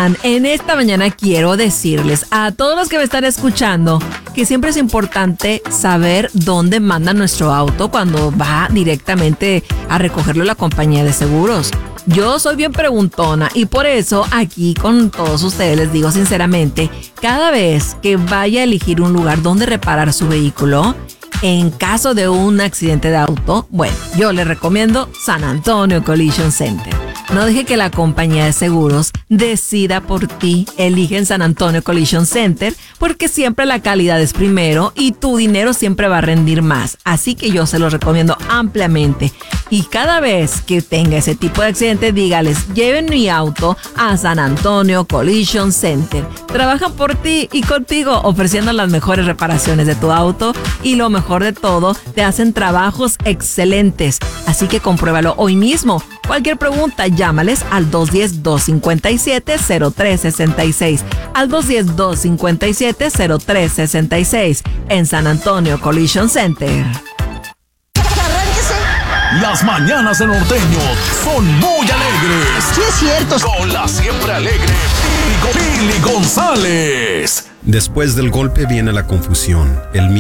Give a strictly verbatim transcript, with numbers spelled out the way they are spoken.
están? En esta mañana quiero decirles a todos los que me están escuchando que siempre es importante saber dónde manda nuestro auto cuando va directamente a recogerlo la compañía de seguros. Yo soy bien preguntona y por eso aquí con todos ustedes les digo sinceramente, cada vez que vaya a elegir un lugar donde reparar su vehículo, en caso de un accidente de auto, bueno, yo les recomiendo San Antonio Collision Center. No deje que la compañía de seguros decida por ti. Elige en San Antonio Collision Center porque siempre la calidad es primero y tu dinero siempre va a rendir más. Así que yo se los recomiendo ampliamente. Y cada vez que tenga ese tipo de accidente, dígales, lleven mi auto a San Antonio Collision Center. Trabajan por ti y contigo ofreciendo las mejores reparaciones de tu auto y lo mejor de todo, te hacen trabajos excelentes. Así que compruébalo hoy mismo. Cualquier pregunta, llámales al dos uno cero, dos cinco siete, cero tres seis seis, al dos uno cero, dos cinco siete, cero tres seis seis en San Antonio Collision Center. Las mañanas de Norteño son muy alegres. Sí, es cierto. Con la siempre alegre Pili González. Después del golpe viene la confusión, el miedo.